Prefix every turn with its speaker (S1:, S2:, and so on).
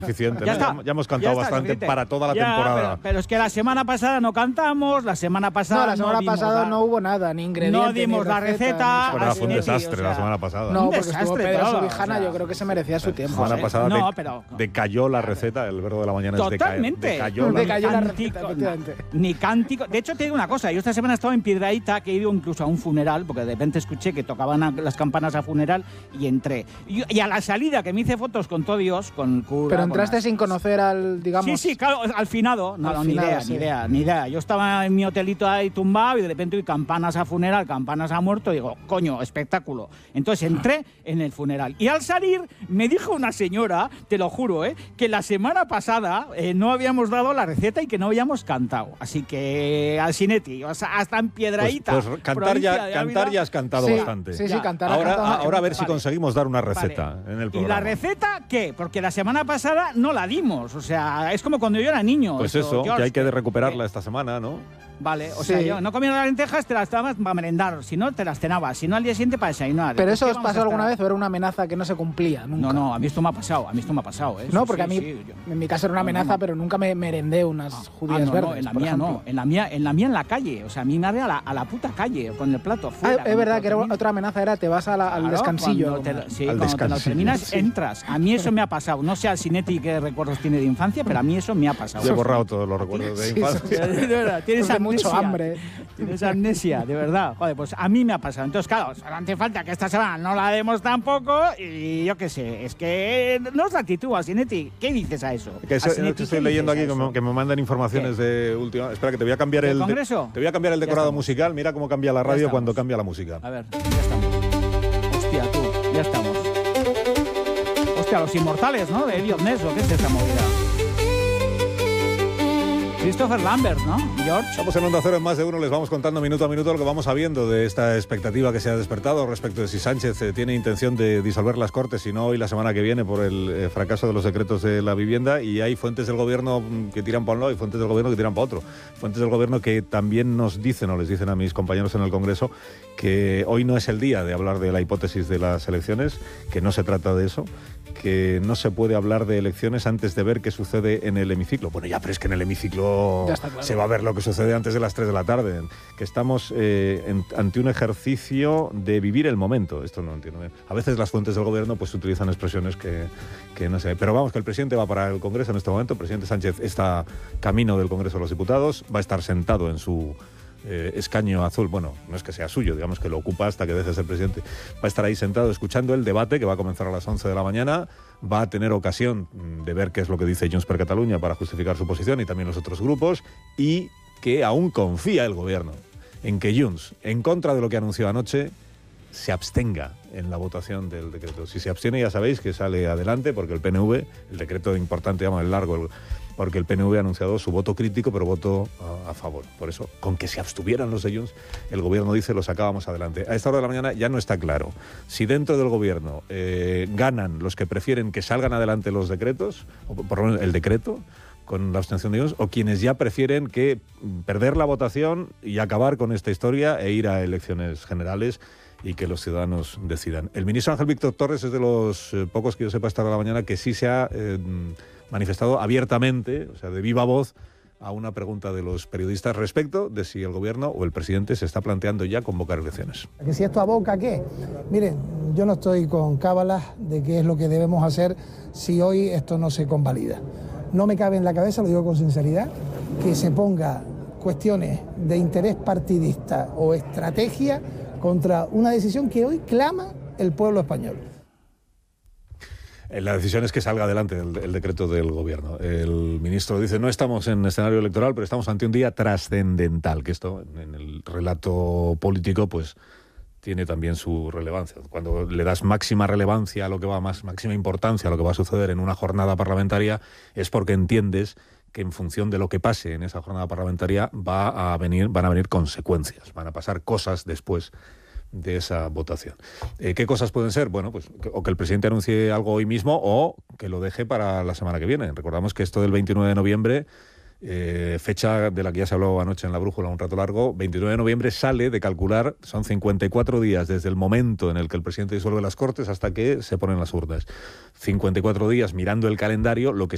S1: Suficiente,
S2: Ya
S1: ¿no?
S2: está.
S1: Ya hemos cantado
S2: Ya está,
S1: bastante
S2: suficiente.
S1: para toda la
S2: Ya,
S1: temporada.
S2: Pero es que la semana pasada no cantamos, la semana pasada
S3: No, la semana
S2: dimos
S3: pasada
S2: la-
S3: no hubo nada, ni ingredientes,
S2: no dimos
S3: ni
S2: la receta.
S3: ni-
S1: Bueno,
S2: así
S1: fue un
S2: de-
S1: desastre
S2: o sea,
S1: la semana pasada.
S3: No,
S2: un
S3: porque estuvo
S2: desastre
S3: Pedro
S2: todo,
S3: Subijana,
S2: o sea,
S3: yo creo que se merecía su
S1: La
S3: tiempo.
S1: semana
S3: ¿eh?
S1: pasada
S2: No, pero-
S1: decayó la receta, el verbo de la mañana
S2: Totalmente.
S1: es decayó.
S3: Decayó la
S2: Cántico,
S3: receta, efectivamente.
S2: Ni cántico. De hecho, te digo una cosa. Yo esta semana he estado en Piedrahíta, que he ido incluso a un funeral, porque de repente escuché que tocaban las campanas a funeral y entré. Y a la salida, que me hice fotos con todo Dios, con el cura...
S3: Pero
S2: con
S3: entraste
S2: las-
S3: sin conocer al, digamos...
S2: Sí, claro, al finado. No,
S3: Al
S2: ni
S3: finado,
S2: idea,
S3: sí.
S2: ni idea. Yo estaba en mi hotelito ahí tumbado y de repente oí campanas a funeral, campanas a muerto. Y digo, coño, espectáculo. Entonces entré en el funeral. Y al salir me dijo una señora, te lo juro, que la semana pasada no habíamos dado la receta y que no habíamos cantado. Así que al Sinetti, o sea, hasta en Piedrahíta.
S1: Pues cantar ya has cantado
S3: Sí,
S1: bastante.
S3: sí,
S2: Ya.
S3: cantar.
S1: Ahora a ver si
S2: Vale.
S1: conseguimos dar una receta en el
S2: ¿Y
S1: programa.
S2: la receta qué? Porque la semana pasada no la dimos. O sea, es como cuando yo era niño.
S1: Pues eso,
S2: George,
S1: que hay que recuperarla esta semana, ¿no?
S2: Vale, o
S3: Sí.
S2: sea, yo no comía las lentejas, te las dabas para merendar. Si no, te las cenabas. Si no, al día siguiente para desayunar.
S3: ¿Pero
S2: Entonces,
S3: eso
S2: ¿qué
S3: os
S2: vamos a
S3: pasó alguna
S2: estar?
S3: vez o era una amenaza que no se cumplía nunca?
S2: No, a mí esto me ha pasado.
S3: No,
S2: Sí,
S3: porque
S2: sí,
S3: a mí,
S2: sí, yo-
S3: en mi caso era una amenaza,
S2: no.
S3: pero nunca me merendé unas judías
S2: no,
S3: verdes,
S2: en la
S3: por
S2: mía
S3: ejemplo.
S2: no. En la mía en la calle. O sea, a mí me había a la puta calle con el plato fuera.
S3: Es verdad que era
S2: Cuando
S3: otra amenaza, era te vas al
S2: Claro,
S3: descansillo.
S2: cuando te, sí,
S1: Al
S2: cuando te lo
S1: descansillo,
S2: terminas,
S1: sí.
S2: entras. A mí eso me ha pasado. No sé al Sinetti qué recuerdos tiene de infancia, pero a mí eso me ha pasado.
S1: Yo he borrado todos los recuerdos de
S3: Sí,
S1: infancia.
S2: De verdad, tienes
S3: Hace mucho
S2: amnesia.
S3: hambre.
S2: Tienes amnesia, de verdad. Joder, pues a mí me ha pasado. Entonces, claro, solo hace falta que esta semana no la demos tampoco y yo qué sé. Es que no es la actitud, Sinetti. ¿Qué dices a eso?
S1: Que
S2: A
S1: eso,
S2: Sinetti,
S1: que estoy
S2: ¿qué
S1: leyendo
S2: dices
S1: aquí
S2: a eso?
S1: que me mandan informaciones de última. Espera, que te voy a cambiar
S2: ¿Del
S1: el
S2: Congreso?
S1: te voy a cambiar el
S2: Ya
S1: decorado
S2: estamos.
S1: musical. Mira cómo cambia la
S2: Ya
S1: radio
S2: estamos.
S1: cuando cambia la música.
S2: A ver, ya estamos. Hostia, tú, ya estamos. Hostia, los inmortales, ¿no? De Elliot Ness, ¿o qué es esta movida? Christopher Lambert, ¿no? George.
S1: Estamos en Onda Cero en Más de Uno, les vamos contando minuto a minuto lo que vamos sabiendo de esta expectativa que se ha despertado respecto de si Sánchez tiene intención de disolver las Cortes, si no hoy la semana que viene por el fracaso de los decretos de la vivienda, y hay fuentes del gobierno que tiran para un lado y fuentes del gobierno que tiran para otro. Fuentes del gobierno que también nos dicen, o les dicen a mis compañeros en el Congreso, que hoy no es el día de hablar de la hipótesis de las elecciones, que no se trata de eso, que no se puede hablar de elecciones antes de ver qué sucede en el hemiciclo. Bueno, ya, pero es que en el hemiciclo
S3: Ya está claro.
S1: se va a ver lo que sucede antes de las 3 de la tarde. Que estamos ante un ejercicio de vivir el momento. Esto no entiendo. A veces las fuentes del gobierno pues utilizan expresiones que no sé. Pero vamos, que el presidente va para el Congreso en este momento. El presidente Sánchez está camino del Congreso de los Diputados. Va a estar sentado en su escaño azul. Bueno, no es que sea suyo, digamos que lo ocupa hasta que deje de ser presidente. Va a estar ahí sentado escuchando el debate que va a comenzar a las 11 de la mañana. Va a tener ocasión de ver qué es lo que dice Junts per Catalunya para justificar su posición y también los otros grupos, y que aún confía el gobierno en que Junts, en contra de lo que anunció anoche, se abstenga en la votación del decreto. Si se abstiene, ya sabéis que sale adelante, porque el PNV, el decreto importante, llama el largo, porque el PNV ha anunciado su voto crítico, pero voto a favor. Por eso, con que se abstuvieran los de Junts, el gobierno dice, lo sacábamos adelante. A esta hora de la mañana ya no está claro si dentro del gobierno ganan los que prefieren que salgan adelante los decretos, o por lo menos el decreto, con la abstención de Junts, o quienes ya prefieren que perder la votación y acabar con esta historia e ir a elecciones generales y que los ciudadanos decidan. El ministro Ángel Víctor Torres es de los pocos que yo sepa esta hora de la mañana que sí se ha manifestado abiertamente, o sea, de viva voz, a una pregunta de los periodistas respecto de si el gobierno o el presidente se está planteando ya convocar elecciones.
S4: Que si esto aboca, ¿qué? Miren, yo no estoy con cábalas de qué es lo que debemos hacer si hoy esto no se convalida. No me cabe en la cabeza, lo digo con sinceridad, que se ponga cuestiones de interés partidista o estrategia contra una decisión que hoy clama el pueblo español.
S1: La decisión es que salga adelante el decreto del gobierno. El ministro dice, no estamos en escenario electoral, pero estamos ante un día trascendental, que esto en el relato político pues tiene también su relevancia. Cuando le das máxima relevancia a lo que va, máxima importancia a lo que va a suceder en una jornada parlamentaria, es porque entiendes que en función de lo que pase en esa jornada parlamentaria van a venir consecuencias, van a pasar cosas después de esa votación. ¿Qué cosas pueden ser? Bueno, pues o que el presidente anuncie algo hoy mismo o que lo deje para la semana que viene. Recordamos que esto del 29 de noviembre, fecha de la que ya se habló anoche en La Brújula un rato largo, 29 de noviembre sale de calcular, son 54 días desde el momento en el que el presidente disuelve las Cortes hasta que se ponen las urnas. 54 días mirando el calendario, lo que